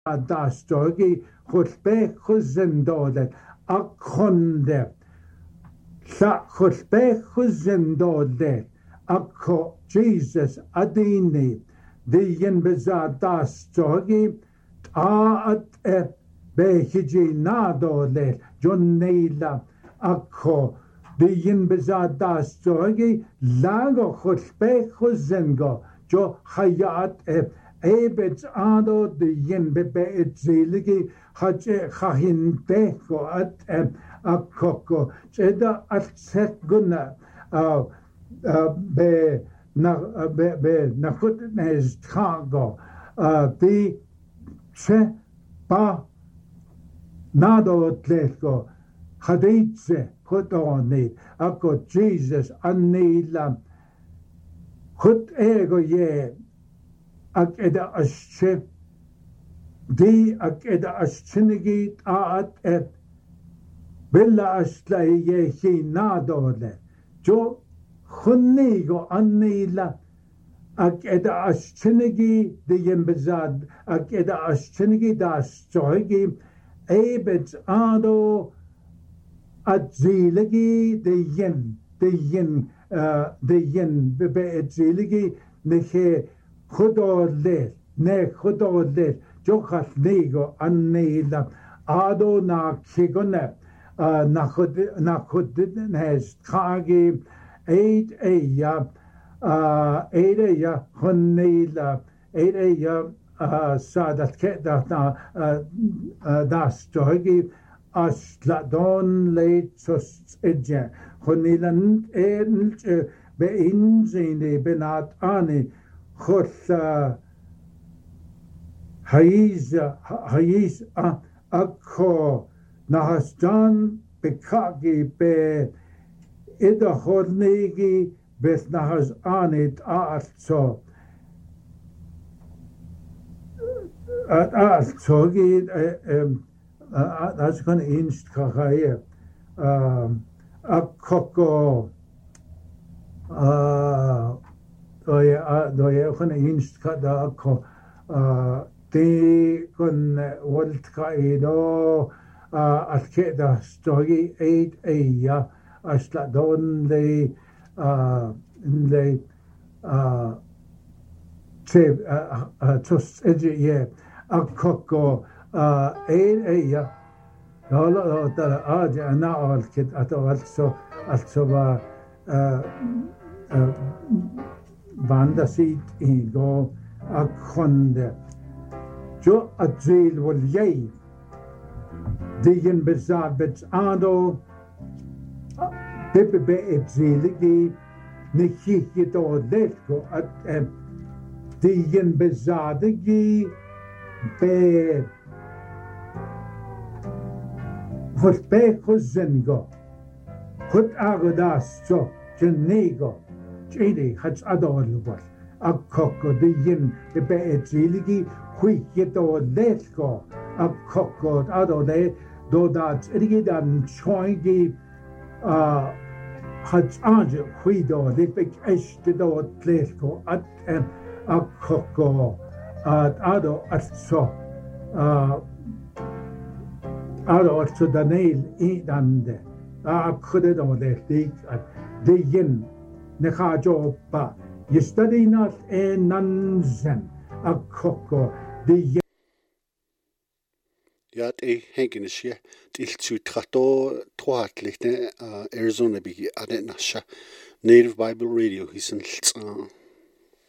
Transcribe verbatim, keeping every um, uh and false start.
dastogi khulbe khuzendode akhonde sa khulbe khuzendode akho Jesus adini diyen beza dastogi taat e behiji nadole jonneila akho diyen beza dastogi lago khulbe khuzengo jo hayat e Ebeds ado de yen bebe et zeligi haje khahin beko at akoko cheda at set guna be na be be na kut nes trago di che ba nado tleko haditse kutoni akko Jesus anila kut ego ye ak eda asche di ak eda aschinigi taat et billa asla ye hi nadole jo khunnigo annila ak eda aschinigi de yembezad ak eda aschinigi das joigi ebet ado atziligi de yen de yen de yen bebe atziligi nehe Khudole, ne khudole, jokhas nego annila, ado na kigone, na khud na khud nes khagi, eight eya, eight eya hunnila, eight eya sadat kedat na das jogi, asladon late sus edge, hunnilan en be inzini benat ani. خل هيز هيز أكو نهستان بكاجي ب إذا خلنيجي بس نهز آنت آتسو آتسو جي أذكر إنست كخاية أكو Doye doye khone inst kada ko te kon wolt ka edo atke da stogi eight eya asla don le le te tus eje ye akoko eight eya hala tara aja ana al kit ato also also ba Vanda sit ego akhonde jo azil wal yei digen bezad bet ado bebe etziligi nikhike to letko at digen bezadigi be khut be khuzengo khut agodas jo jenego Chidi has adorable. A coco the yin, the bed ziligi, quick yet or let's-go. A coco ado de, do that rigidan choingi, uh, has age, huido, the big esh the do let's-go at a coco at ado at so. Uh, ado at so the nail eat and a couldn't or the the yin. Nekajopa, you study not a nonsen, a coco, the Yat a Hankinisha, till to Trato, Troatlichte, Arizona Bigi, Adenasha, Native Bible Radio, he's in.